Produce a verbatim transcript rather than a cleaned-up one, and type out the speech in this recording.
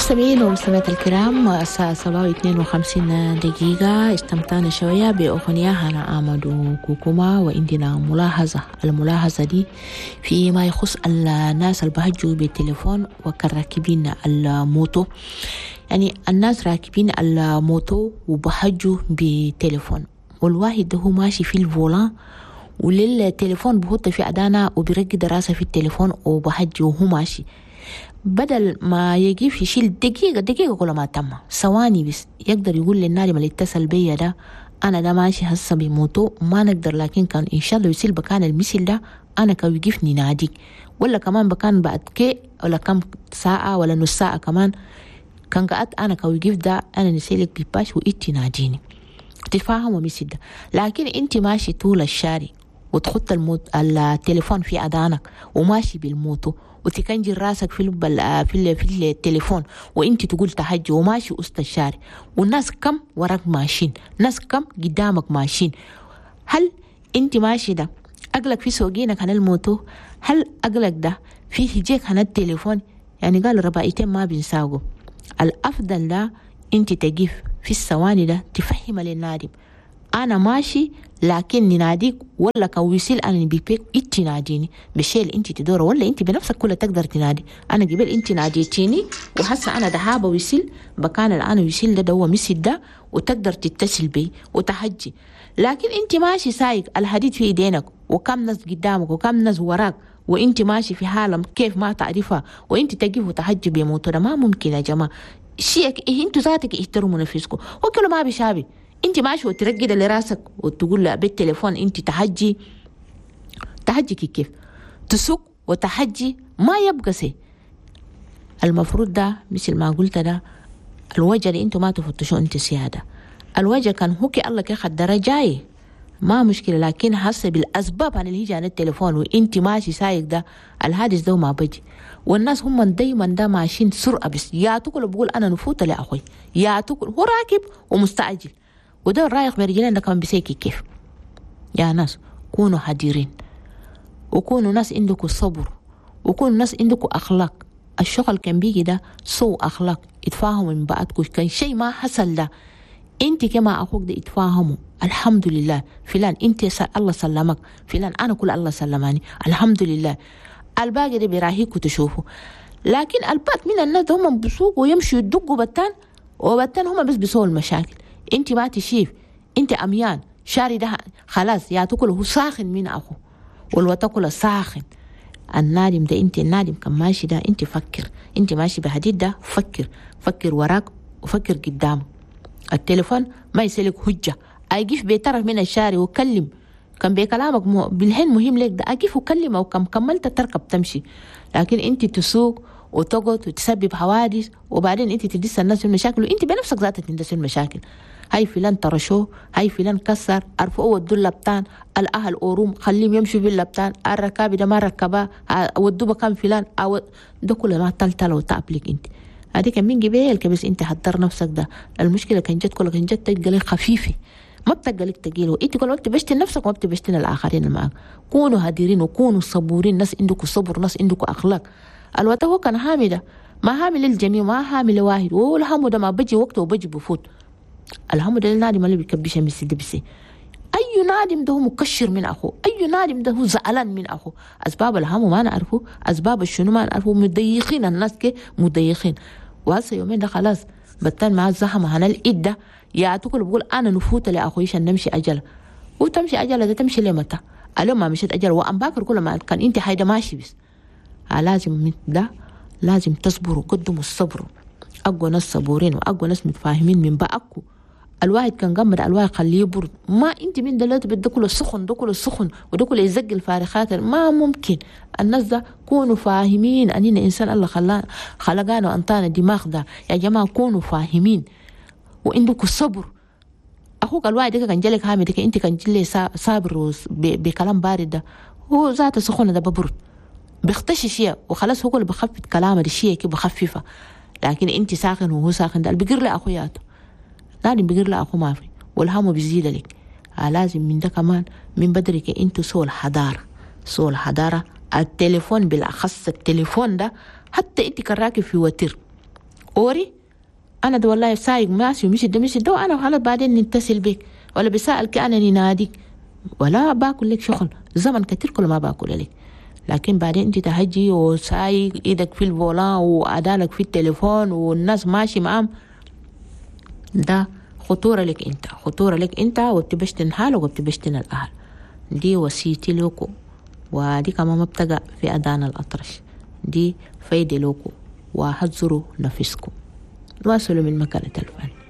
مستمعين ومستمعات الكرام، الساعة سبعة واثنين وخمسين دقيقة. استمتعنا شوية بأغنية هنا آمد وكوكوما. وعندنا ملاحظة، الملاحظة دي فيما يخص الناس اللي بهجوا بالتليفون وكراكبين الموتو. يعني الناس راكبين الموتو وبهجوا بالتليفون، والواحد ده هو ماشي في الفولان وللتليفون بحط في أدانا وبيرقد راسه في التليفون وبهجي وهو ماشي. بدل ما يجيب يشيل دقيقة دقيقة كل ما تم ثواني بس يقدر يقول للنادم اللي اتصل بيا ده أنا ده ماشي هسه بموتو ما نقدر، لكن كان إن شاء الله يصير بكان المثل ده أنا كان يوقفني ناديك، ولا كمان بكان بعد كي ولا كم ساعة ولا نص ساعة كمان كان قعدت أنا كان يوقف ده أنا نسيلك بيباش وإنتي ناديني تفاهموا مثل ده. لكن إنتي ماشي طول الشارع وتخط الموت التليفون في أدانك وماشي بالموتو وتكنجي راسك في البل... في في التليفون وانت تقول تحجي وماشي وسط الشارع، والناس كم وراك ماشيين، ناس كم قدامك ماشيين. هل انت ماشي ده اقلق في سوقينك عن الموتو؟ هل اقلق ده في هجيك عن التليفون؟ يعني قال ربايتين ما بينساقوا. الافضل ده انت تقف في الثواني ده تفهم للنادم انا ماشي لكن ناديك، ولا كويسيل انا بيبيك انت ناديني بالشيء اللي انت تدوره، ولا انت بنفسك كلها تقدر تنادي. انا قبل انت ناديتيني وحاسه انا دهابه ويسيل بكان الان ويسيل ده, ده هو مسل ده وتقدر تتصل بي وتحجي. لكن انت ماشي سايق الحديد في ايدينك وكم ناس قدامك وكم ناس وراك وانت ماشي في حاله كيف ما تعرفها وانت تقف وتحجي بموتور، ما ممكن يا جماعه. شيء إيه انتوا ذاتك احترموا نفسكم وكله ما بيشابه. انت ماشي وترقد لراسك وتقول له بالتليفون انت تحجي تحجي كيف تسوق وتحجي ما يبقى سي. المفروض ده مثل ما قلت ده الوجه اللي انتوا ما تفتشوا انت سيادة. الوجه كان هو كي الله كي خدره جاي ما مشكلة، لكن حسب بالأسباب عن اللي يجي عن التليفون وانت ماشي سايق ده الحادث ده ما بجي. والناس هم دايما ده ماشيين سرعة بس يا تقول بقول انا نفوت لأخوي يا تقول هو راكب ومستعجل، وده الرايق برجلين ده كمان بيسيكي كيف. يا ناس كونوا حذرين وكونوا ناس عندكم صبر وكونوا ناس عندكم أخلاق. الشغل كان بيجي ده سو أخلاق، اتفاهموا من بعضكم. كان شيء ما حصل ده انت كما أخوك ده اتفاهموا الحمد لله. فلان انت الله سلمك، فلان أنا كل الله سلماني الحمد لله. الباقي ده بيراهيكوا تشوفوا. لكن الباقي من الناس هم بيسوقوا ويمشوا يدقوا بتان وبتان هم بس بيسووا المشاكل. انت ما تشيف، انت اميان شاري ده خلاص يا تاكل هو ساخن من اخو والوتاكل ساخن. النادم ده انت النادم كان ماشي ده انت فكر، انت ماشي بحديد ده فكر فكر وراك وفكر قدامك. التليفون ما يسلك حجه اجيف بيطرف من الشارع وكلم كان بكلامك مو... بالهن مهم لك ده اجيف وكلمه وكم كملت تركب تمشي. لكن انت تسوق وتقعد وتسبب حوادث وبعدين انت تدس الناس في المشاكل وانت بنفسك ذاتك تندس في المشاكل. هاي فلان ترشوه، هاي فلان كسر، ارفعوا ودوا اللبتان، الاهل اوروم خليهم يمشوا باللبتان، الركاب ده ما ركبا ودوا بكام فلان او ده كله ما تلتل وتعبلك انت. هذيك من قبل كبس انت حضر نفسك ده. المشكله كان جت كلها كان جت تلقى خفيفه ما بتلقى لك تقيل، وانت كل وقت بشتي نفسك وما بتبشتي الاخرين معك. كونوا هادرين وكونوا صبورين، ناس عندكم صبر ناس عندكم اخلاق. الوقت هو كان حامده ما حامل الجميع ما حامل واحد، والهم ده ما بجي وقته وبجي بفوت. الهم ده النادم اللي بيكبش مسي دبسي. اي نادم ده هو مكشر من اخوه، اي نادم ده هو زعلان من اخوه. اسباب الهم ما نعرفه، اسباب الشنو ما نعرفه. مضيقين الناس كي مضيقين. وهسه يومين ده خلاص بتان مع الزحمه هنا الإدة يا تقول بقول انا نفوت لاخوي عشان نمشي اجل وتمشي اجل ده تمشي لمتى؟ اليوم ما مشيت اجل وام باكر كل ما كان انت حيده ماشي بس. لازم ده لازم تصبروا قدموا الصبر. اقوى ناس صبورين واقوى ناس متفاهمين من بعضكم. الواحد كان قمر الواحد خليه يبرد، ما انت من دلوقتي بدك كل السخن ده كل السخن وده كل يزق الفارخات ما ممكن. الناس ده كونوا فاهمين اننا انسان الله خلانا خلقانا وانطانا دماغ ده يا جماعه. كونوا فاهمين وعندكم الصبر. اخوك الواحد كان جالك حامدك انت كان جلي صابر بكلام بارد ده هو ذات سخونه ده ببرد بيختشي شيء وخلاص هو اللي بخفف كلامه الشيء كي بخففه. لكن انت ساخن وهو ساخن ده اللي بيقر له اخوياته لازم بيقر له اخو ما في والهم بيزيد لك. آه لازم من ده كمان من بدرك انتوا سوى الحضاره سوى الحضاره. التليفون بالاخص التليفون ده حتى انت كان راكب في وتر أوري أنا ده والله سايق ماشي ومشي ده مشي ده وأنا خلاص بعدين نتصل بك، ولا بسألك أنا نناديك، ولا باكل لك شغل زمن كتير كل ما باكل لك. لكن بعدين انت تهجي وسايق ايدك في الفولان وادالك في التليفون والناس ماشي معام، ده خطورة لك انت، خطورة لك انت وبتبشتن حالك وبتبشتن الاهل. دي وسيتي لكم، ودي كمان ما بتقع في اذان الاطرش، دي فايدة لكم وحذروا نفسكم. واصلوا من مكانة الفن.